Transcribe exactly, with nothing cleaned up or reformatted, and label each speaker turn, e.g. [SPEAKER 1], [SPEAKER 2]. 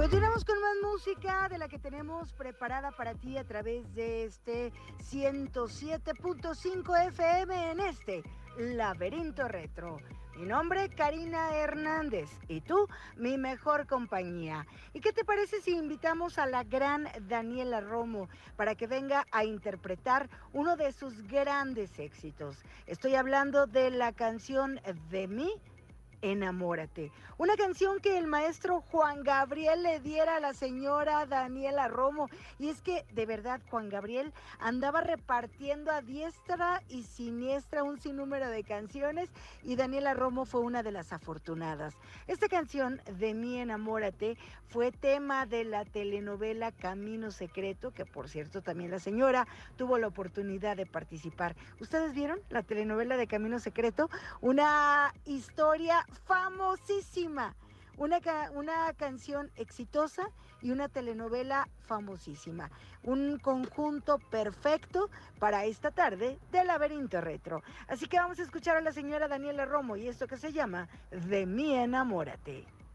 [SPEAKER 1] Continuamos con más música de la que tenemos preparada para ti a través de este ciento siete punto cinco F M en este Laberinto Retro. Mi nombre, Karina Hernández, y tú, mi mejor compañía. ¿Y qué te parece si invitamos a la gran Daniela Romo para que venga a interpretar uno de sus grandes éxitos? Estoy hablando de la canción De mí, Enamórate, una canción que el maestro Juan Gabriel le diera a la señora Daniela Romo. Y es que de verdad Juan Gabriel andaba repartiendo a diestra y siniestra un sinnúmero de canciones y Daniela Romo fue una de las afortunadas. Esta canción, De mí Enamórate, fue tema de la telenovela Camino Secreto, que por cierto también la señora tuvo la oportunidad de participar. ¿Ustedes vieron la telenovela de Camino Secreto? Una historia famosísima, una, ca- una canción exitosa y una telenovela famosísima. Un conjunto perfecto para esta tarde de Laberinto Retro. Así que vamos a escuchar a la señora Daniela Romo y esto que se llama De mí Enamórate.